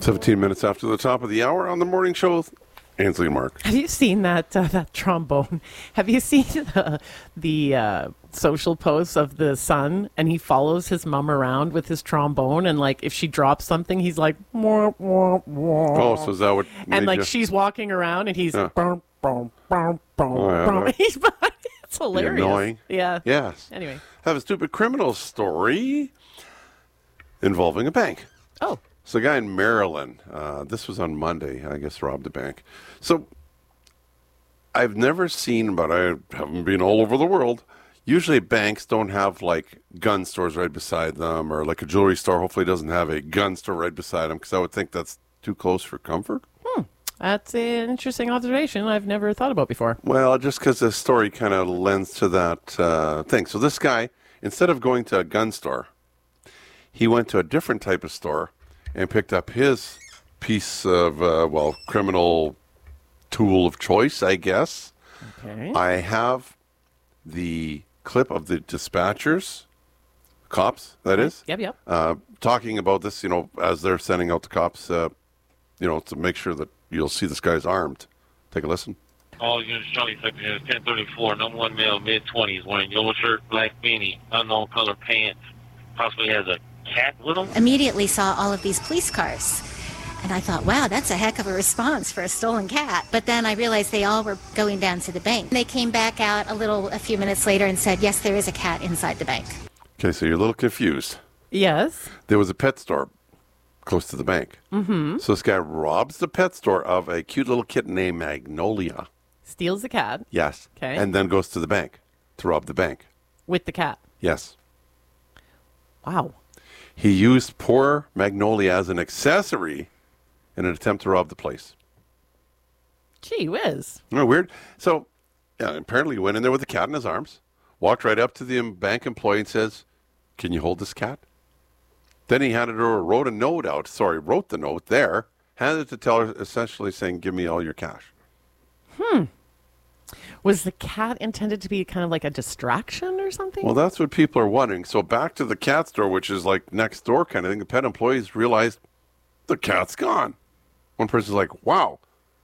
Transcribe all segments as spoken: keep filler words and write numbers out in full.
seventeen minutes after the top of the hour on the morning show with Ainsley and Mark. Have you seen that uh, that trombone? Have you seen the, the uh, social posts of the son, and he follows his mom around with his trombone, and like if she drops something, he's like, wah, wah, wah. Oh, so is that what? And like you... she's walking around, and he's, yeah. boom, boom, boom, boom, oh, yeah, boom. right. He's behind. It's hilarious. Annoying. Yeah. Yes. Anyway, have a stupid criminal story involving a bank. Oh. So a guy in Maryland, uh, this was on Monday, I guess, robbed a bank. So I've never seen, but I haven't been all over the world. Usually banks don't have like gun stores right beside them, or like a jewelry store hopefully doesn't have a gun store right beside them, because I would think that's too close for comfort. Hmm. That's an interesting observation I've never thought about before. Well, just because the story kind of lends to that uh, thing. So this guy, instead of going to a gun store, he went to a different type of store and picked up his piece of, uh, well, criminal tool of choice, I guess. Okay. I have the clip of the dispatchers, cops, that is, Yep, yep. uh, talking about this, you know, as they're sending out the cops, uh, you know, to make sure that you'll see this guy's armed. Take a listen. All units, Charlie Secretary, ten thirty-four, number one male, mid-twenties, wearing yellow shirt, black beanie, unknown color pants, possibly has a cat with him. Immediately saw all of these police cars. And I thought, wow, that's a heck of a response for a stolen cat. But then I realized they all were going down to the bank. They came back out a little, a few minutes later and said, yes, there is a cat inside the bank. Okay, so you're a little confused. Yes. There was a pet store close to the bank. Mm-hmm. So this guy robs the pet store of a cute little kitten named Magnolia. Steals the cat. Yes. Okay. And then goes to the bank to rob the bank. With the cat. Yes. Wow. He used poor Magnolia as an accessory in an attempt to rob the place. Gee whiz. Isn't that weird? So, yeah, apparently he went in there with the cat in his arms, walked right up to the bank employee and says, "Can you hold this cat?" Then he handed her, wrote a note out, sorry, wrote the note there, handed it to teller, essentially saying, "Give me all your cash." Hmm. Was the cat intended to be kind of like a distraction or something? Well, that's what people are wondering. So back to the cat store, which is like next door kind of thing, the pet employees realized the cat's gone. One person's like, wow.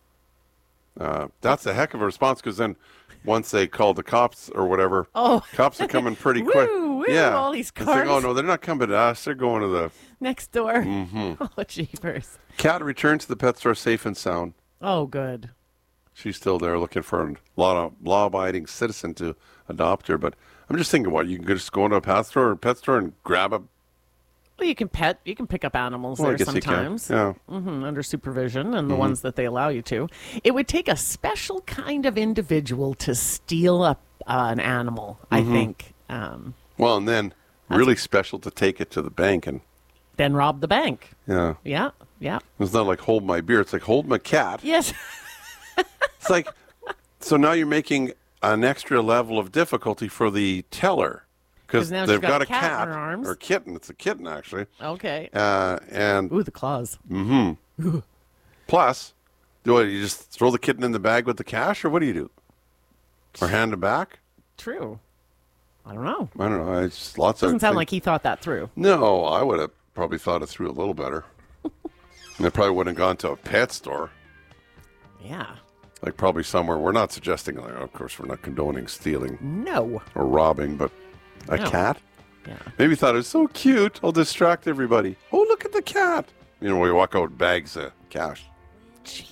Uh, that's a heck of a response, because then once they called the cops or whatever, oh. cops are coming pretty woo, quick. Woo, yeah. all these It's cars. like, oh, no, they're not coming to us. They're going to the... Next door. Mm-hmm. Oh, jeepers. Cat returned to the pet store safe and sound. Oh, good. She's still there looking for a lot of law-abiding citizen to adopt her. But I'm just thinking, what, you can just go into a pet store or pet store and grab a... Well, you can pet, you can pick up animals Well, I there guess you can. sometimes. Yeah. Mm-hmm, under supervision and the Mhm. ones that they allow you to. It would take a special kind of individual to steal a, uh, an animal, I Mhm. think. Um, Well, and then really special to take it to the bank and... then rob the bank. Yeah. Yeah, yeah. It's not like hold my beer. It's like hold my cat. Yes. It's like, so now you're making an extra level of difficulty for the teller. Because 'Cause now she's they've got got, a a cat in cat, her arms. or kitten. It's a kitten, actually. Okay. Uh, and Ooh, the claws. Mm-hmm. Plus, do what, you just throw the kitten in the bag with the cash, or what do you do? Or hand it back? True. I don't know. I don't know. It's just lots of Doesn't sound things. like he thought that through. No, I would have probably thought it through a little better. And I probably wouldn't have gone to a pet store. Yeah. Like probably somewhere. We're not suggesting, like, of course, we're not condoning stealing. No. Or robbing, but a No. cat? Yeah. Maybe thought it was so cute. I'll distract everybody. Oh, look at the cat. You know, we walk out with bags of cash.